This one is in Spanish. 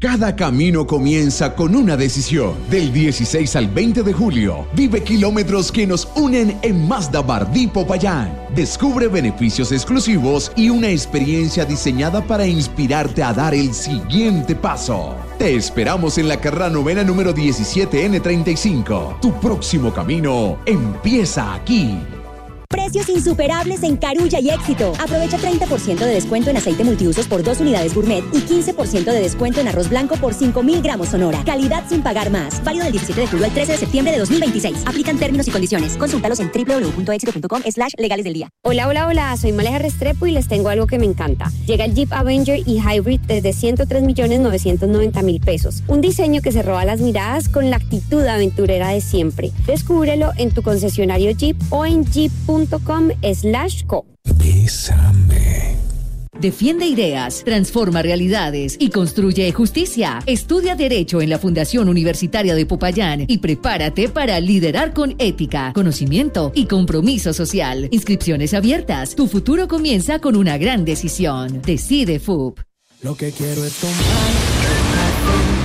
Cada camino comienza con una decisión. Del 16 al 20 de julio, vive kilómetros que nos unen en Mazda Bardí Popayán. Descubre beneficios exclusivos y una experiencia diseñada para inspirarte a dar el siguiente paso. Te esperamos en la carrera novena número 17N35. Tu próximo camino empieza aquí. Precios insuperables en Carulla y Éxito. Aprovecha 30% de descuento en aceite multiusos por 2 unidades gourmet y 15% de descuento en arroz blanco por 5.000 gramos Sonora. Calidad sin pagar más. Válido del 17 de julio al 13 de septiembre de 2026. Aplican términos y condiciones. Consúltalos en www.exito.com/legales del día. Hola, soy Maleja Restrepo y les tengo algo que me encanta. Llega el Jeep Avenger y Hybrid desde 103.990.000 pesos. Un diseño que se roba las miradas con la actitud aventurera de siempre. Descúbrelo en tu concesionario Jeep o en jeep.com/co. Bésame. Defiende ideas, transforma realidades y construye justicia. Estudia Derecho en la Fundación Universitaria de Popayán y prepárate para liderar con ética, conocimiento y compromiso social. Inscripciones abiertas. Tu futuro comienza con una gran decisión. Decide FUP. Lo que quiero es tomar